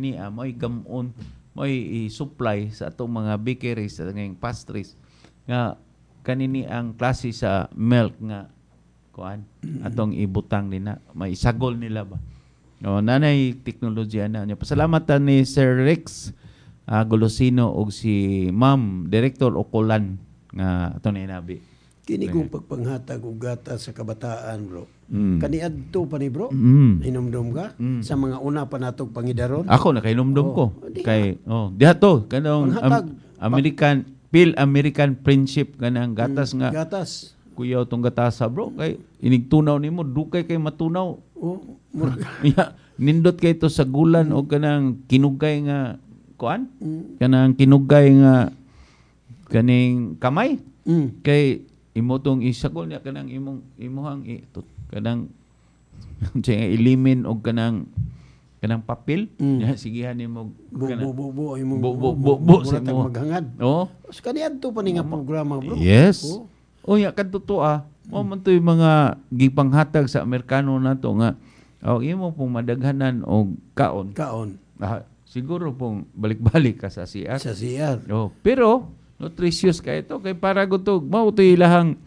kanini mo'y gamon, mo'y i-supply sa atong mga bakeries sa ngayong pastries nga kanini ang klase sa milk nga kuan atong ibutang nila, may sagol nila ba. Nanay teknolohiya na niya. Pasalamatan ni Sir Rex Golosino og si Ma'am Director Ocolan nga ato na inabi. Kini kong pagpanghatag og gatas sa kabataan, bro. Kaniadto pa ni bro. Hinumdum ka sa mga una pa natog pangidaron. Ako nakainomdom ko. Kay diha to kanang American Friendship kanang gatas nga. Gatas. Kuyaw tong gatasa, bro. Kay inigtunaw nimo dukay kay matunaw. Nindot kay to sa gulan o kanang kinugay nga kuan? Kanang kinugay nga kaning kamay. Kay imo tong isagol niya kanang imuhang kanang ilimin og kanang papel. Sigihan nimo bubo sa mo maghangad. So kaniadto pa ni nga programa, bro. Yes. Ya kadto mo man toy mga gipanghatag sa Amerikano nato nga imo pong madaghanan og kaon. Siguro pong balik-balik ka sa CR. Pero nutritious ka ito kay para gutog mao toy ilahang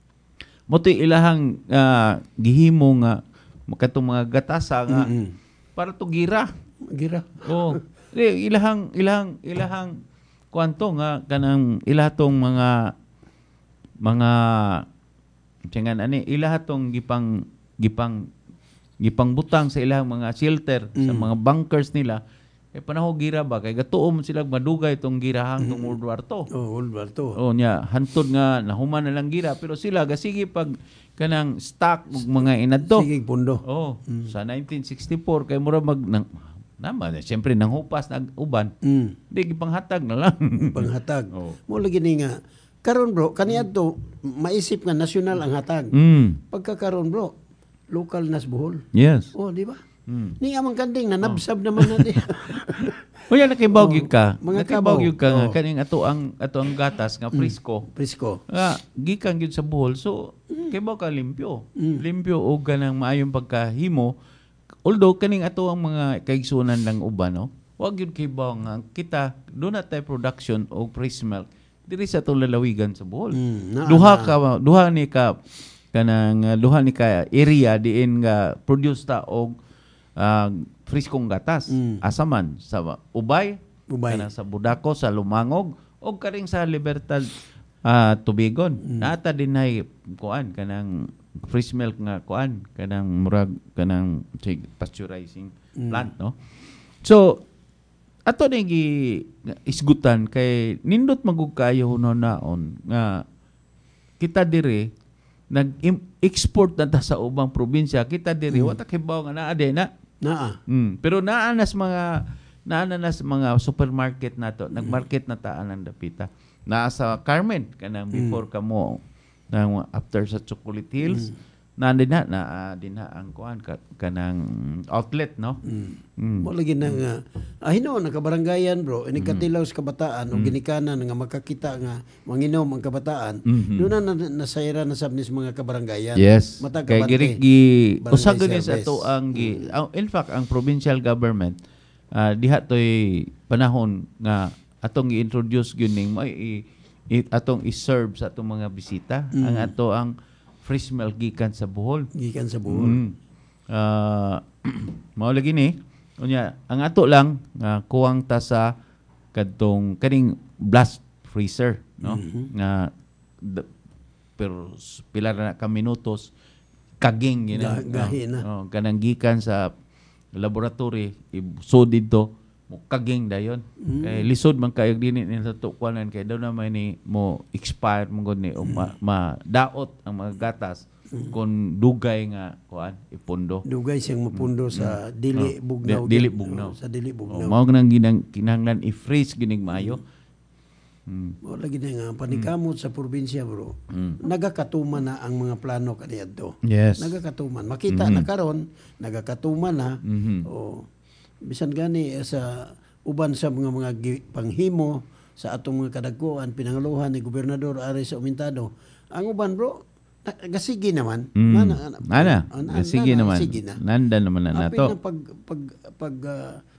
gihimo nga makatong mga gatasa nga para to gira. Ilahang kwanto nga kanang ilahatong mga tingan ani ilahatong gipang butang sa ilang mga shelter sa mga bunkers nila. Kay panahon gira ba kay gatuom sila madugay itong girahang tong World War II. World War II. Nya hantod nga nahuman na lang gira pero sila gasige pag kanang stock ug mga inadto. Sige pundo. Sa 1964 kay mura siyempre nang hupas nag-uban. Di gipanghatag na lang. Panghatag. Mo lagi ni nga karon bro kaniadto maisip nga nasyonal ang hatag. Pagka karon bro local nas Bohol. Yes. Di ba? Ni amang kanding na nabsab naman natin. Unya nakibaw gyud ka. Nakibaw gyud ka nga kaning ato ang gatas nga Frisco. Gikan gyud sa Bohol. So kibaw ka limpyo. Limpyo og kanang maayong pagkahimo. Although kaning ato ang mga kaigsunan lang uban Wa gyud kibaw nga kita do na tay production og fresh milk diri sa atong lalawigan sa Bohol. Duha ni ka area diin nga produce ta og friskong gatas. Asaman sa Ubay. Kanang sa Budako, sa Lumangog o karing sa Libertad Tubigon. Naata din ay kanang fresh milk nga kanang murag kanang pasteurizing plant So ato ni isgutan kay nindot magug kayo naon nga kita diri nag-export na ta sa ubang probinsya. Kita diri wa ta kibaw nga naa na. Pero naa nas mga supermarket nato. Nagmarket na ta anang dapita. Naa sa Carmen kanang before kamo nang after sa Chocolate Hills. Nandin na ang kanang outlet Mo lagi na nga hino na kabaranggayan bro ini katilaw sa kabataan o ginikanan nga makakita nga manginom ang kabataan doon na nasayra na sabnis mga kabaranggayan. Yes. Kay girigi usag ni sa ato ang in fact ang provincial government diha toy panahon nga atong i-introduce gyud ning atong i-serve sa atong mga bisita ang ato ang fresh milk gikan sa Bohol. Mao lagi ni. Unya, ang ato lang kuwang ta sa kadtong kaning blast freezer, Nga pero pila na ka minutos kaging gahi na. Kanang gikan sa laboratory ibsod dito mo kaging dayon. Kay lisod man kayog dinhi ni sa tukwanan kay daw na may ni mo expire mo gud ni madaot ang mga gatas kon dugay nga ipundo. Dugay siyang mapundo sa dili bugnaw. Sa dili bugnaw. Mao nang kinahanglan i-freeze gining maayo. Mo lagi na nga panikamot sa probinsya bro. Nagakatuman na ang mga plano kaniadto. Yes. Nagakatuman. Makita na karon nagakatuman na. Bisan gani sa uban sa mga panghimo sa atong mga kadagkuan pinanguluhan ni gobernador Ari sa Umintado. Ang uban bro gasigi naman. Gasigi naman. Nanda naman na nato. Pag